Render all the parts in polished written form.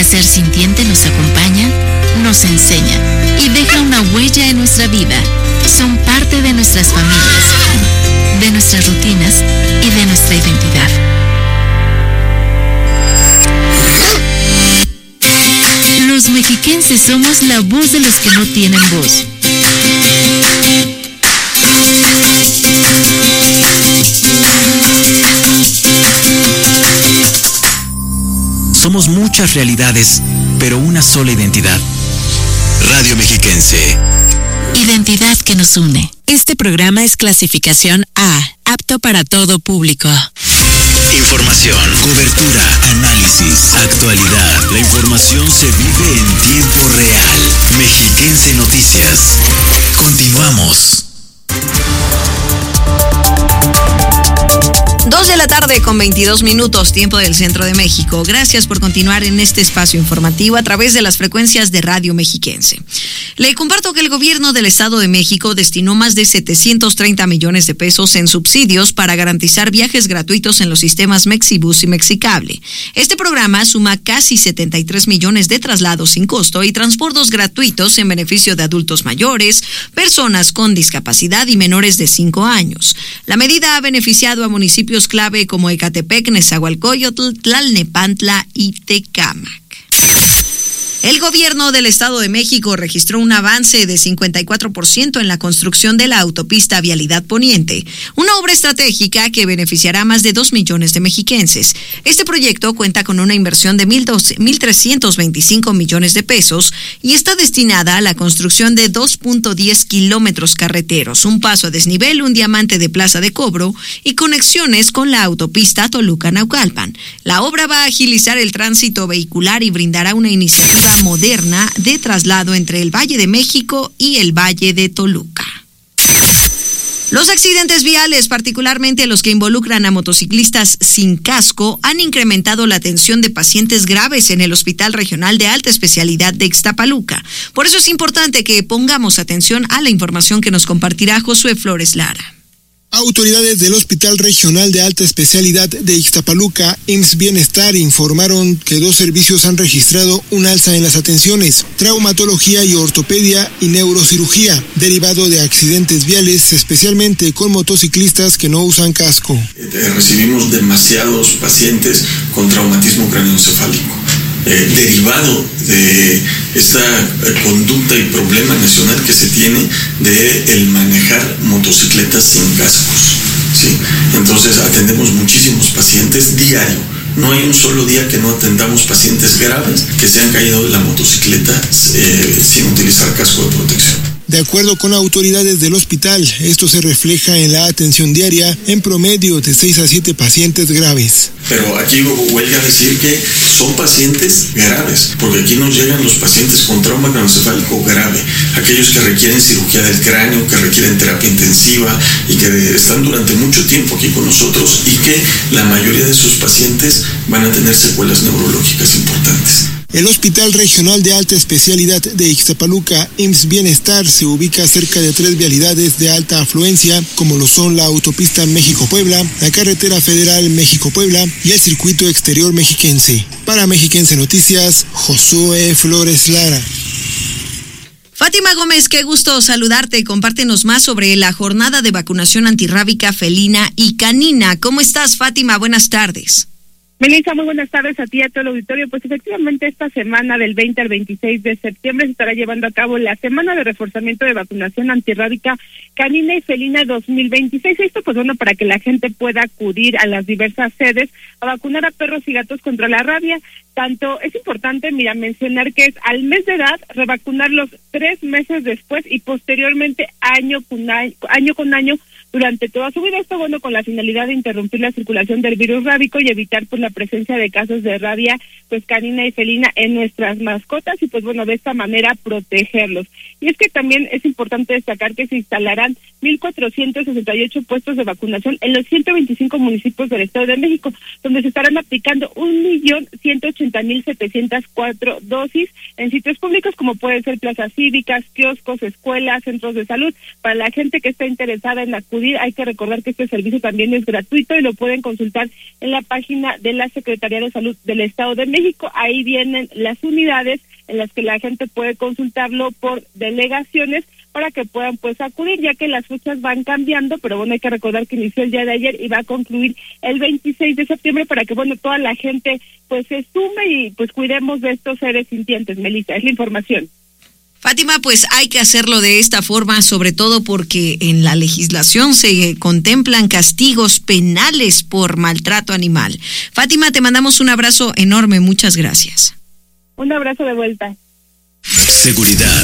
ser sintiente nos acompaña, nos enseña y deja una huella en nuestra vida. Son parte de nuestras familias, de nuestras rutinas y de nuestra identidad. Los mexiquenses somos la voz de los que no tienen voz. Somos muchas realidades, pero una sola identidad. Radio Mexiquense. Identidad que nos une. Este programa es clasificación A, apto para todo público. Información, cobertura, análisis, actualidad. La información se vive en tiempo real. Mexiquense Noticias. Continuamos. 2:22 p.m, tiempo del centro de México. Gracias por continuar en este espacio informativo a través de las frecuencias de Radio Mexiquense. Le comparto que el gobierno del Estado de México destinó más de 730 millones de pesos en subsidios para garantizar viajes gratuitos en los sistemas Mexibus y Mexicable. Este programa suma casi 73 millones de traslados sin costo y transportes gratuitos en beneficio de adultos mayores, personas con discapacidad y menores de 5 años. La medida ha beneficiado a municipios clave como Ecatepec, Nezahualcóyotl, Tlalnepantla y Tecámac. El gobierno del Estado de México registró un avance de 54% en la construcción de la autopista Vialidad Poniente, una obra estratégica que beneficiará a más de 2 millones de mexiquenses. Este proyecto cuenta con una inversión de 1,325 millones de pesos y está destinada a la construcción de 2.10 kilómetros carreteros, un paso a desnivel, un diamante de plaza de cobro y conexiones con la autopista Toluca-Naucalpan. La obra va a agilizar el tránsito vehicular y brindará una iniciativa moderna de traslado entre el Valle de México y el Valle de Toluca. Los accidentes viales, particularmente los que involucran a motociclistas sin casco, han incrementado la atención de pacientes graves en el Hospital Regional de Alta Especialidad de Ixtapaluca. Por eso es importante que pongamos atención a la información que nos compartirá Josué Flores Lara. Autoridades del Hospital Regional de Alta Especialidad de Ixtapaluca, IMSS Bienestar, informaron que 2 servicios han registrado un alza en las atenciones: traumatología y ortopedia y neurocirugía, derivado de accidentes viales, especialmente con motociclistas que no usan casco. Recibimos demasiados pacientes con traumatismo craneoencefálico, derivado de esta conducta y problema nacional que se tiene de el manejar motocicletas sin cascos, ¿sí? Entonces atendemos muchísimos pacientes diario. No hay un solo día que no atendamos pacientes graves que se han caído de la motocicleta sin utilizar casco de protección. De acuerdo con autoridades del hospital, esto se refleja en la atención diaria, en promedio de 6 a 7 pacientes graves. Pero aquí huelga decir que son pacientes graves, porque aquí nos llegan los pacientes con trauma craneoencefálico grave, aquellos que requieren cirugía del cráneo, que requieren terapia intensiva y que están durante mucho tiempo aquí con nosotros, y que la mayoría de esos pacientes van a tener secuelas neurológicas importantes. El Hospital Regional de Alta Especialidad de Ixtapaluca, IMSS Bienestar, se ubica cerca de 3 vialidades de alta afluencia, como lo son la autopista México-Puebla, la carretera federal México-Puebla y el circuito exterior mexiquense. Para Mexiquense Noticias, Josué Flores Lara. Fátima Gómez, qué gusto saludarte. Compártenos más sobre la jornada de vacunación antirrábica felina y canina. ¿Cómo estás, Fátima? Buenas tardes. Melissa, muy buenas tardes a ti y a todo el auditorio. Pues efectivamente esta semana del 20 al 26 de septiembre se estará llevando a cabo la semana de reforzamiento de vacunación antirrábica canina y felina 2026. Esto pues bueno, para que la gente pueda acudir a las diversas sedes a vacunar a perros y gatos contra la rabia. Tanto es importante, mencionar que es al mes de edad, revacunarlos 3 meses después y posteriormente año con año durante toda su vida. Esto bueno con la finalidad de interrumpir la circulación del virus rábico y evitar pues la presencia de casos de rabia pues canina y felina en nuestras mascotas y pues bueno de esta manera protegerlos. Y es que también es importante destacar que se instalarán 1,468 puestos de vacunación en los 125 municipios del Estado de México, donde se estarán aplicando 1,180,704 dosis en sitios públicos como pueden ser plazas cívicas, kioscos, escuelas, centros de salud, para la gente que está interesada en acudir acudir. Hay que recordar que este servicio también es gratuito y lo pueden consultar en la página de la Secretaría de Salud del Estado de México. Ahí vienen las unidades en las que la gente puede consultarlo por delegaciones para que puedan pues acudir, ya que las fechas van cambiando, pero bueno, hay que recordar que inició el día de ayer y va a concluir el 26 de septiembre para que bueno, toda la gente pues se sume y pues cuidemos de estos seres sintientes. Melissa, es la información. Fátima, pues hay que hacerlo de esta forma, sobre todo porque en la legislación se contemplan castigos penales por maltrato animal. Fátima, te mandamos un abrazo enorme, muchas gracias. Un abrazo de vuelta. Seguridad.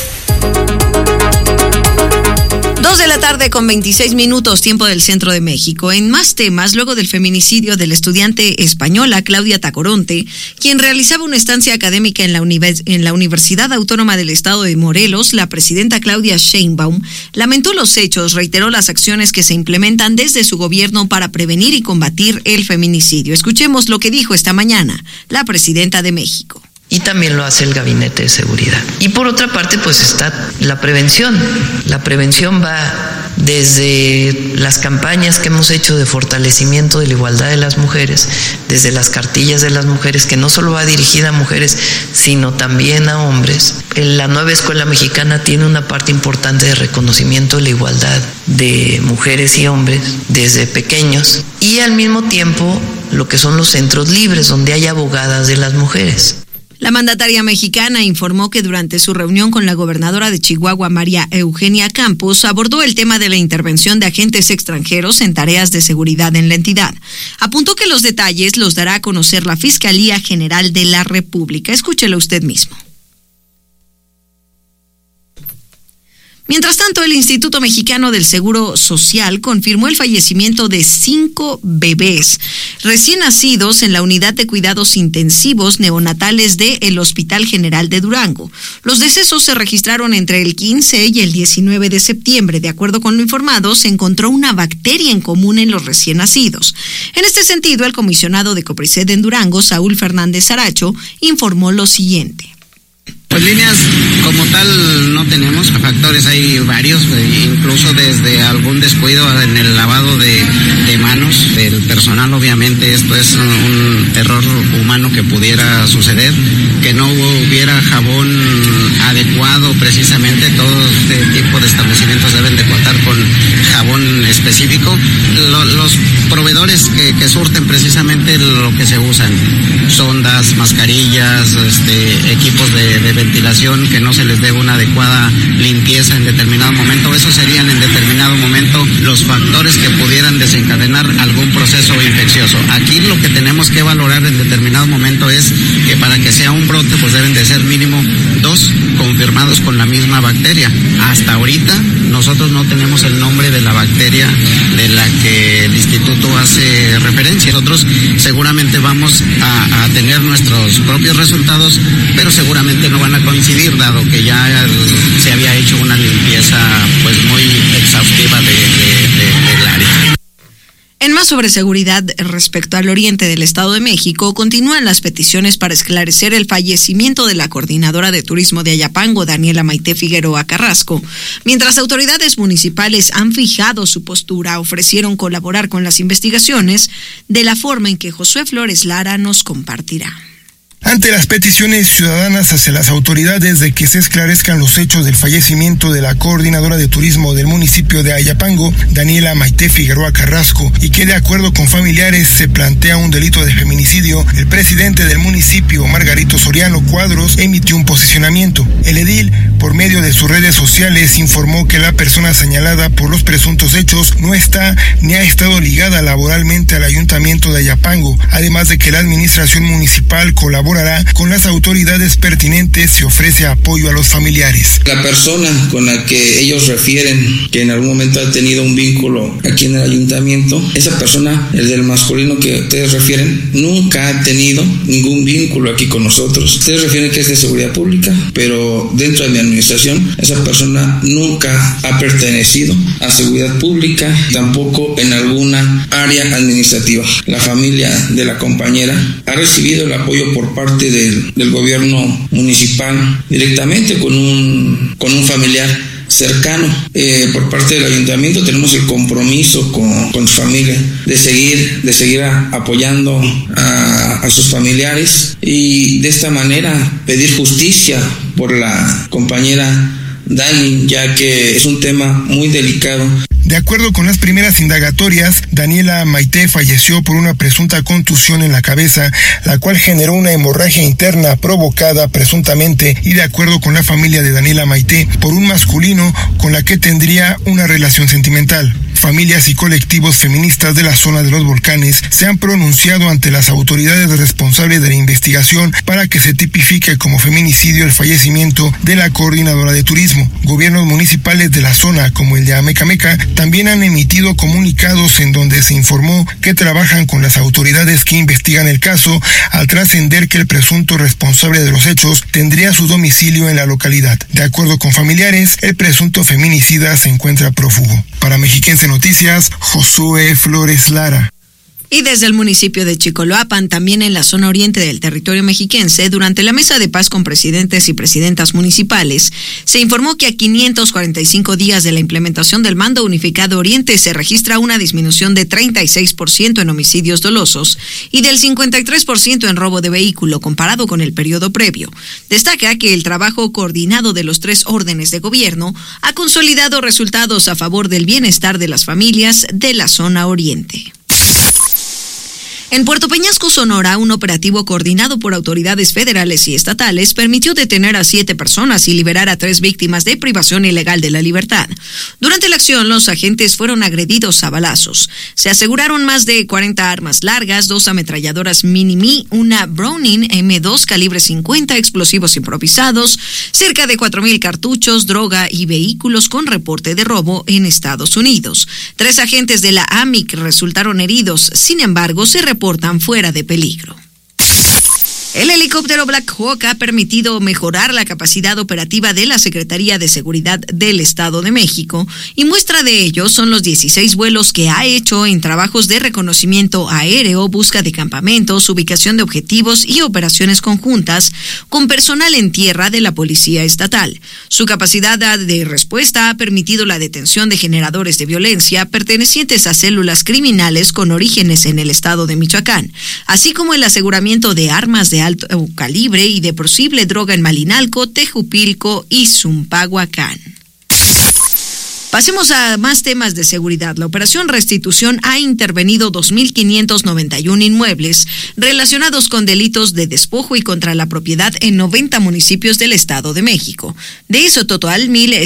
2:26 p.m, tiempo del centro de México. En más temas, luego del feminicidio de la estudiante española Claudia Tacoronte, quien realizaba una estancia académica en la Universidad Autónoma del Estado de Morelos, la presidenta Claudia Sheinbaum lamentó los hechos, reiteró las acciones que se implementan desde su gobierno para prevenir y combatir el feminicidio. Escuchemos lo que dijo esta mañana la presidenta de México. Y también lo hace el Gabinete de Seguridad. Y por otra parte, pues está la prevención. La prevención va desde las campañas que hemos hecho de fortalecimiento de la igualdad de las mujeres, desde las cartillas de las mujeres, que no solo va dirigida a mujeres, sino también a hombres. La nueva escuela mexicana tiene una parte importante de reconocimiento de la igualdad de mujeres y hombres desde pequeños. Y al mismo tiempo, lo que son los centros libres, donde hay abogadas de las mujeres. La mandataria mexicana informó que durante su reunión con la gobernadora de Chihuahua, María Eugenia Campos, abordó el tema de la intervención de agentes extranjeros en tareas de seguridad en la entidad. Apuntó que los detalles los dará a conocer la Fiscalía General de la República. Escúchelo usted mismo. Mientras tanto, el Instituto Mexicano del Seguro Social confirmó el fallecimiento de 5 bebés recién nacidos en la unidad de cuidados intensivos neonatales del Hospital General de Durango. Los decesos se registraron entre el 15 y el 19 de septiembre. De acuerdo con lo informado, se encontró una bacteria en común en los recién nacidos. En este sentido, el comisionado de COPRISED en Durango, Saúl Fernández Aracho, informó lo siguiente. Pues líneas como tal no tenemos, factores hay varios, incluso desde algún descuido en el lavado de manos del personal. Obviamente esto es un error humano que pudiera suceder, que no hubiera jabón adecuado precisamente. Todo este tipo de establecimientos deben de contar con jabón específico. Los proveedores que surten precisamente lo que se usan, sondas, mascarillas, equipos de ventilación, que no se les dé una adecuada limpieza en determinado momento. Esos serían en determinado momento los factores que pudieran desencadenar algún proceso infeccioso. Aquí lo que tenemos que valorar en determinado momento es que para que sea un brote pues deben de ser mínimo 2 confirmados con la misma bacteria. Hasta ahorita nosotros no tenemos el nombre de la bacteria de la que el instituto hace referencia. Nosotros seguramente vamos a tener nuestros propios resultados, pero seguramente no van a coincidir, dado que ya se había hecho una limpieza pues muy exhaustiva del área. En más sobre seguridad respecto al oriente del Estado de México, continúan las peticiones para esclarecer el fallecimiento de la coordinadora de turismo de Ayapango, Daniela Maite Figueroa Carrasco. Mientras autoridades municipales han fijado su postura, ofrecieron colaborar con las investigaciones de la forma en que Josué Flores Lara nos compartirá. Ante las peticiones ciudadanas hacia las autoridades de que se esclarezcan los hechos del fallecimiento de la coordinadora de turismo del municipio de Ayapango, Daniela Maite Figueroa Carrasco, y que de acuerdo con familiares se plantea un delito de feminicidio, el presidente del municipio, Margarito Soriano Cuadros, emitió un posicionamiento. El edil, por medio de sus redes sociales, informó que la persona señalada por los presuntos hechos no está ni ha estado ligada laboralmente al ayuntamiento de Ayapango, además de que la administración municipal colaborará con las autoridades pertinentes y ofrece apoyo a los familiares. La persona con la que ellos refieren que en algún momento ha tenido un vínculo aquí en el ayuntamiento, esa persona, el del masculino que ustedes refieren, nunca ha tenido ningún vínculo aquí con nosotros. Ustedes refieren que es de seguridad pública, pero dentro de mi administración, esa persona nunca ha pertenecido a seguridad pública, tampoco en alguna área administrativa. La familia de la compañera ha recibido el apoyo por parte del gobierno municipal directamente con un familiar cercano. Por parte del ayuntamiento tenemos el compromiso con su familia de seguir apoyando a sus familiares y de esta manera pedir justicia por la compañera Dani, ya que es un tema muy delicado. De acuerdo con las primeras indagatorias, Daniela Maite falleció por una presunta contusión en la cabeza, la cual generó una hemorragia interna provocada presuntamente, y de acuerdo con la familia de Daniela Maite, por un masculino con la que tendría una relación sentimental. Familias y colectivos feministas de la zona de los volcanes se han pronunciado ante las autoridades responsables de la investigación para que se tipifique como feminicidio el fallecimiento de la coordinadora de turismo. Gobiernos municipales de la zona, como el de Amecameca, también han emitido comunicados en donde se informó que trabajan con las autoridades que investigan el caso, al trascender que el presunto responsable de los hechos tendría su domicilio en la localidad. De acuerdo con familiares, el presunto feminicida se encuentra prófugo. Para Mexiquense Noticias, Josué Flores Lara. Y desde el municipio de Chicoloapan, también en la zona oriente del territorio mexiquense, durante la mesa de paz con presidentes y presidentas municipales, se informó que a 545 días de la implementación del Mando Unificado Oriente se registra una disminución de 36% en homicidios dolosos y del 53% en robo de vehículo comparado con el periodo previo. Destaca que el trabajo coordinado de los 3 órdenes de gobierno ha consolidado resultados a favor del bienestar de las familias de la zona oriente. En Puerto Peñasco, Sonora, un operativo coordinado por autoridades federales y estatales permitió detener a 7 personas y liberar a 3 víctimas de privación ilegal de la libertad. Durante la acción, los agentes fueron agredidos a balazos. Se aseguraron más de 40 armas largas, 2 ametralladoras Mini-Me, una Browning M2 calibre 50, explosivos improvisados, cerca de 4,000 cartuchos, droga y vehículos con reporte de robo en Estados Unidos. 3 agentes de la AMIC resultaron heridos, sin embargo, se reportan fuera de peligro. El helicóptero Black Hawk ha permitido mejorar la capacidad operativa de la Secretaría de Seguridad del Estado de México, y muestra de ello son los 16 vuelos que ha hecho en trabajos de reconocimiento aéreo, busca de campamentos, ubicación de objetivos y operaciones conjuntas con personal en tierra de la Policía Estatal. Su capacidad de respuesta ha permitido la detención de generadores de violencia pertenecientes a células criminales con orígenes en el estado de Michoacán, así como el aseguramiento de armas de alto calibre y de posible droga en Malinalco, Tejupilco y Zumpahuacán. Pasemos a más temas de seguridad. La Operación Restitución ha intervenido 2.591 inmuebles relacionados con delitos de despojo y contra la propiedad en 90 municipios del Estado de México. De eso total,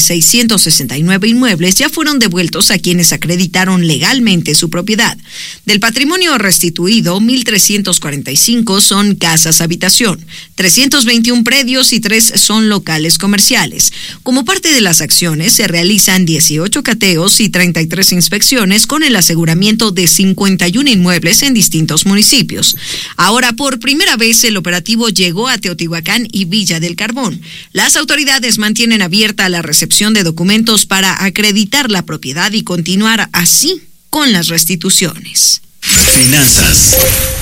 1.669 inmuebles ya fueron devueltos a quienes acreditaron legalmente su propiedad. Del patrimonio restituido, 1.345 son casas habitación, 321 predios y 3 son locales comerciales. Como parte de las acciones, se realizan 18 cateos y 33 inspecciones con el aseguramiento de 51 inmuebles en distintos municipios. Ahora, por primera vez, el operativo llegó a Teotihuacán y Villa del Carbón. Las autoridades mantienen abierta la recepción de documentos para acreditar la propiedad y continuar así con las restituciones. Finanzas.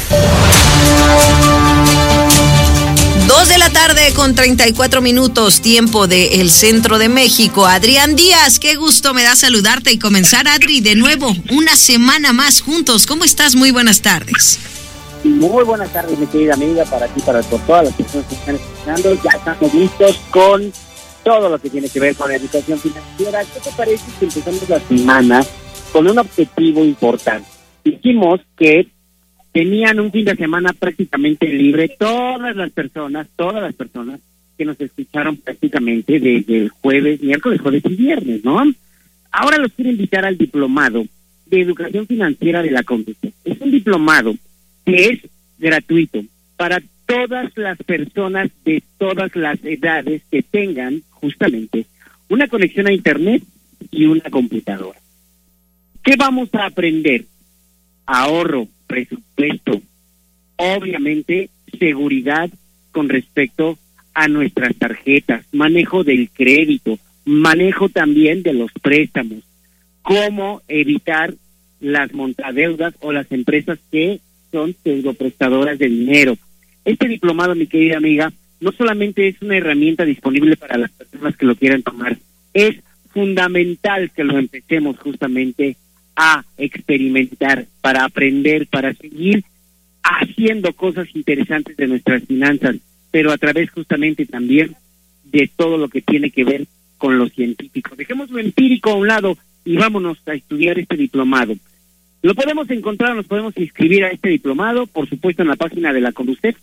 2:34 p.m, tiempo del centro de México. Adrián Díaz, qué gusto me da saludarte y comenzar, Adri, de nuevo, una semana más juntos. ¿Cómo estás? Muy buenas tardes. Muy buenas tardes, mi querida amiga, para ti, para todas las personas que están escuchando. Ya estamos listos con todo lo que tiene que ver con la educación financiera. ¿Qué te parece si empezamos la semana con un objetivo importante? Dijimos que tenían un fin de semana prácticamente libre todas las personas que nos escucharon prácticamente desde el jueves, miércoles, jueves y viernes, ¿no? Ahora los quiero invitar al diplomado de educación financiera de la CONDUCEF. Es un diplomado que es gratuito para todas las personas de todas las edades que tengan justamente una conexión a internet y una computadora. ¿Qué vamos a aprender? Ahorro, presupuesto, obviamente seguridad con respecto a nuestras tarjetas, manejo del crédito, manejo también de los préstamos, cómo evitar las montadeudas o las empresas que son pseudoprestadoras de dinero. Este diplomado, mi querida amiga, no solamente es una herramienta disponible para las personas que lo quieran tomar, es fundamental que lo empecemos justamente a experimentar, para aprender, para seguir haciendo cosas interesantes de nuestras finanzas, pero a través justamente también de todo lo que tiene que ver con lo científico. Dejemos lo empírico a un lado y vámonos a estudiar este diplomado. Lo podemos encontrar, nos podemos inscribir a este diplomado, por supuesto en la página de la Conducef,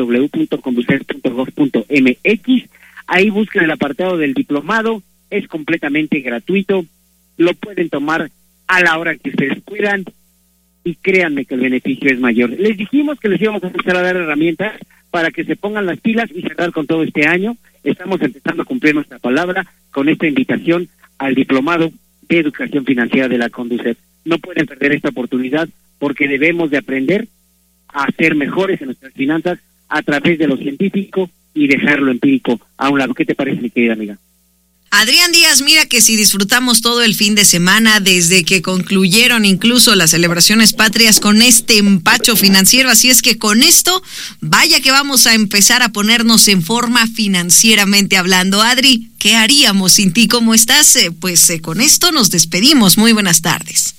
www.conducef.gov.mx. Ahí busquen el apartado del diplomado, es completamente gratuito, lo pueden tomar a la hora que ustedes puedan y créanme que el beneficio es mayor. Les dijimos que les íbamos a empezar a dar herramientas para que se pongan las pilas y cerrar con todo este año. Estamos empezando a cumplir nuestra palabra con esta invitación al diplomado de educación financiera de la Conducef. No pueden perder esta oportunidad porque debemos de aprender a ser mejores en nuestras finanzas a través de lo científico y dejar lo empírico a un lado. ¿Qué te parece, mi querida amiga? Adrián Díaz, mira que si disfrutamos todo el fin de semana desde que concluyeron incluso las celebraciones patrias con este empacho financiero, así es que con esto, vaya que vamos a empezar a ponernos en forma financieramente hablando. Adri, ¿qué haríamos sin ti? ¿Cómo estás? Con esto nos despedimos. Muy buenas tardes.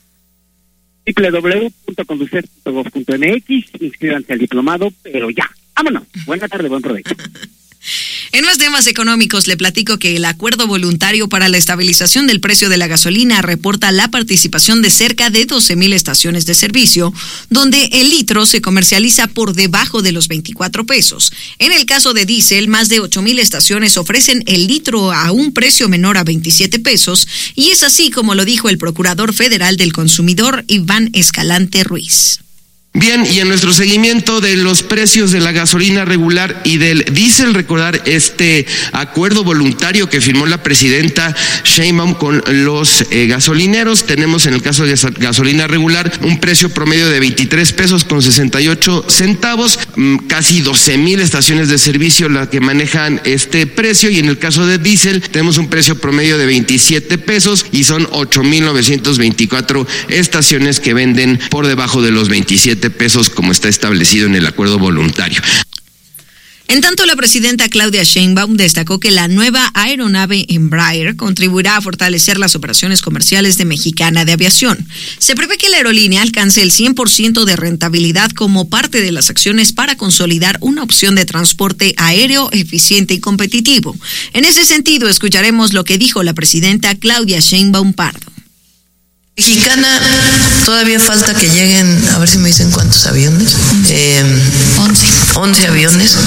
www.conducef.gov.mx, inscríbanse al diplomado, pero ya, vámonos. Buena tarde, buen provecho. En más temas económicos, le platico que el Acuerdo Voluntario para la Estabilización del Precio de la Gasolina reporta la participación de cerca de 12,000 estaciones de servicio, donde el litro se comercializa por debajo de los 24 pesos. En el caso de diésel, más de 8,000 estaciones ofrecen el litro a un precio menor a 27 pesos, y es así como lo dijo el Procurador Federal del Consumidor, Iván Escalante Ruiz. Bien, y en nuestro seguimiento de los precios de la gasolina regular y del diésel, recordar este acuerdo voluntario que firmó la presidenta Sheinbaum con los gasolineros. Tenemos en el caso de gasolina regular un precio promedio de 23 pesos con 68 centavos, casi 12,000 estaciones de servicio las que manejan este precio, y en el caso de diésel tenemos un precio promedio de 27 pesos y son 8,924 estaciones que venden por debajo de los 27 pesos como está establecido en el acuerdo voluntario. En tanto, la presidenta Claudia Sheinbaum destacó que la nueva aeronave Embraer contribuirá a fortalecer las operaciones comerciales de Mexicana de Aviación. Se prevé que la aerolínea alcance el 100% de rentabilidad como parte de las acciones para consolidar una opción de transporte aéreo eficiente y competitivo. En ese sentido, escucharemos lo que dijo la presidenta Claudia Sheinbaum Pardo. Mexicana, todavía falta que lleguen, a ver si me dicen cuántos aviones. 11 aviones.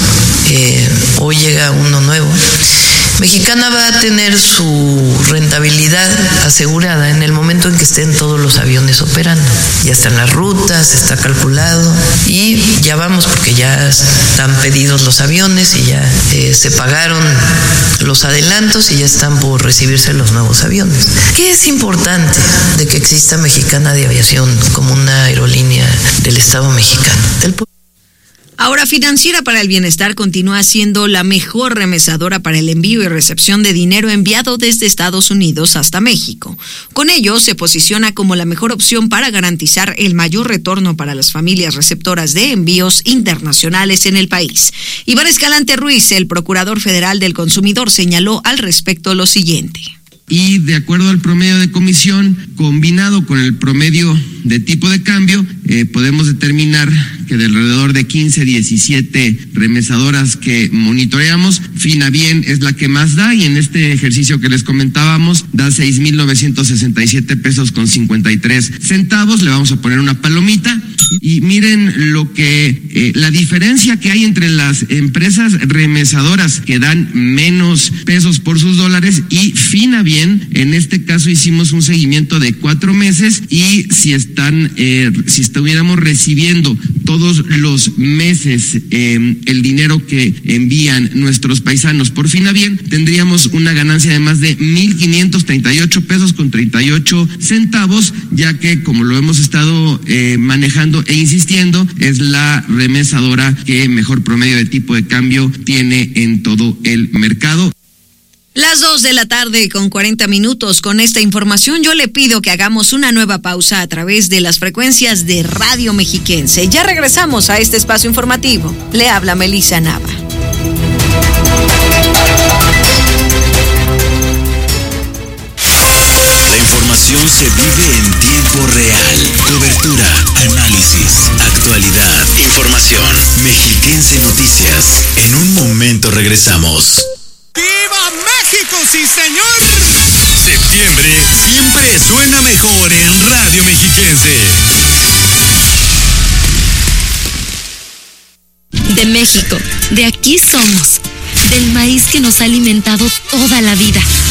Hoy llega uno nuevo. Mexicana va a tener su rentabilidad asegurada en el momento en que estén todos los aviones operando. Ya están las rutas, está calculado y ya vamos porque ya están pedidos los aviones y ya se pagaron los adelantos y ya están por recibirse los nuevos aviones. ¿Qué es importante de que exista Mexicana de Aviación como una aerolínea del Estado mexicano? Ahora, Financiera para el Bienestar continúa siendo la mejor remesadora para el envío y recepción de dinero enviado desde Estados Unidos hasta México. Con ello, se posiciona como la mejor opción para garantizar el mayor retorno para las familias receptoras de envíos internacionales en el país. Iván Escalante Ruiz, el Procurador Federal del Consumidor, señaló al respecto lo siguiente. Y de acuerdo al promedio de comisión, combinado con el promedio de tipo de cambio, podemos determinar que de alrededor de 15, 17 remesadoras que monitoreamos, Finabien es la que más da, y en este ejercicio que les comentábamos, da 6,967 pesos con 53 centavos. Le vamos a poner una palomita. Y miren lo que la diferencia que hay entre las empresas remesadoras que dan menos pesos por sus dólares y Finabien. En este caso hicimos un seguimiento de 4 meses y si estuviéramos recibiendo todos los meses el dinero que envían nuestros paisanos por Finabien, tendríamos una ganancia de más de 1,538 pesos con 38 centavos, ya que, como lo hemos estado manejando e insistiendo, es la remesadora que mejor promedio de tipo de cambio tiene en todo el mercado. Las 2:40 p.m. Con esta información yo le pido que hagamos una nueva pausa a través de las frecuencias de Radio Mexiquense. Ya regresamos a este espacio informativo. Le habla Melissa Nava. información se vive en tiempo real. Cobertura, análisis, actualidad, información. Mexiquense Noticias. En un momento regresamos. ¡Viva México, sí señor! Septiembre siempre suena mejor en Radio Mexiquense. De México, de aquí somos, del maíz que nos ha alimentado toda la vida,